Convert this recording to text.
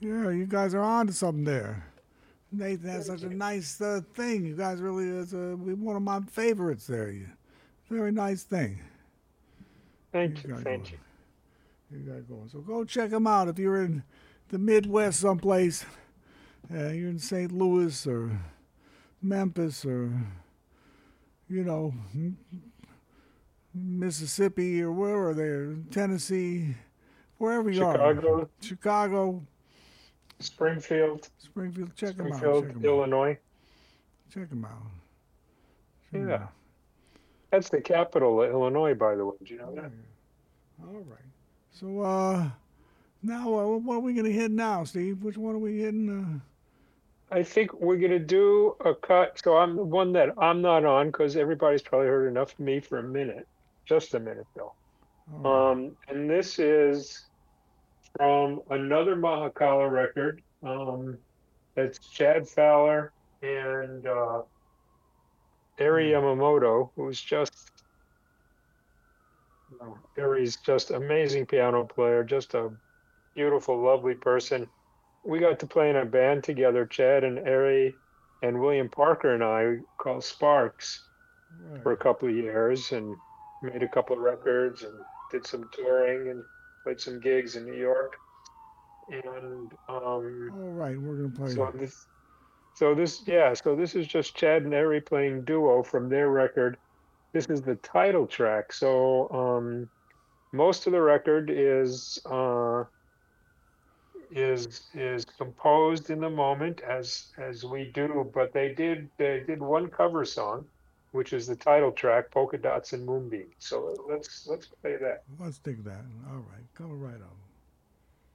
Yeah, you guys are on to something there. Nathan has such a nice thing. You guys really is one of my favorites there. Very nice thing. You Thank you, got thank going. you. You got going. So go check them out if you're in the Midwest someplace. You're in St. Louis or Memphis or Mississippi or wherever they're Tennessee, wherever you are, Chicago, Chicago, Springfield, Springfield. Check them out. Check Springfield, them out. Illinois. Check them out. Check 'em Yeah, out. that's the capital of Illinois, by the way. Do you know Oh that? yeah. All right. So now what are we gonna hit now, Steve? Which one are we hitting? I think we're gonna do a cut. So I'm the one that I'm not on because everybody's probably heard enough of me for a minute, just a minute though. All right. And this is from another Mahakala record. It's Chad Fowler and Eri Yeah. Yamamoto, Eri's just amazing piano player, just a beautiful, lovely person. We got to play in a band together, Chad and Eri and William Parker and I, called Sparks, for Right. a couple of years and made a couple of records and did some touring and played some gigs in New York. And All right. We're gonna play. so this so this is just Chad and Eri playing duo from their record. This is the title track. So most of the record is composed in the moment as we do, but they did one cover song, which is the title track, Polka Dots and Moonbeams. So let's play that. Let's dig that. All right. Coming right up.